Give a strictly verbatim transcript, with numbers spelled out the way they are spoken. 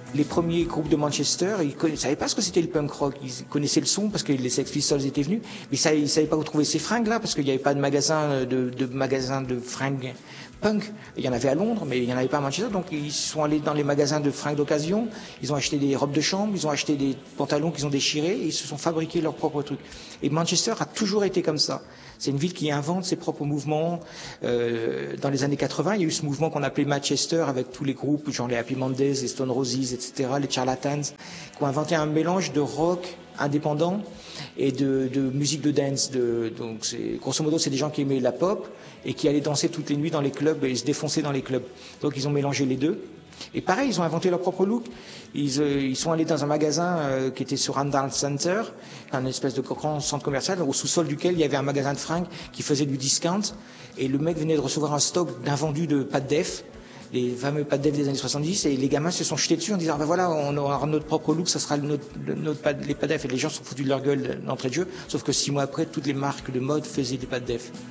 Les premiers groupes de Manchester, ils ne savaient pas ce que c'était le punk rock. Ils connaissaient le son parce que les Sex Pistols étaient venus, mais ils ne savaient pas où trouver ces fringues-là parce qu'il n'y avait pas de magasin de, de magasin de fringues punk. Il y en avait à Londres, mais il n'y en avait pas à Manchester. Donc ils sont allés dans les magasins de fringues d'occasion. Ils ont acheté des robes de chambre, ils ont acheté des pantalons qu'ils ont déchirés et ils se sont fabriqués leurs propres trucs. Et Manchester a toujours été comme ça. C'est une ville qui invente ses propres mouvements. Euh, dans les années quatre-vingts, il y a eu ce mouvement qu'on appelait Manchester avec tous les groupes, genre les Happy Mondays, les Stone Roses, et cetera, les Charlatans, qui ont inventé un mélange de rock indépendant et de, de musique de dance. De, donc c'est, grosso modo, c'est des gens qui aimaient la pop et qui allaient danser toutes les nuits dans les clubs et se défoncer dans les clubs. Donc ils ont mélangé les deux. Et pareil, ils ont inventé leur propre look. Ils, euh, ils sont allés dans un magasin euh, qui était sur Randall Center, un espèce de grand centre commercial, au sous-sol duquel il y avait un magasin de fringues qui faisait du discount. Et le mec venait de recevoir un stock d'invendus de pâtes def, les fameux pâtes def des années soixante-dix, et les gamins se sont jetés dessus en disant ah ben voilà, on aura notre propre look, ça sera notre, notre pâte, les pâtes def. Et les gens se sont foutus de leur gueule d'entrée de jeu. Sauf que six mois après, toutes les marques de mode faisaient des pâtes def.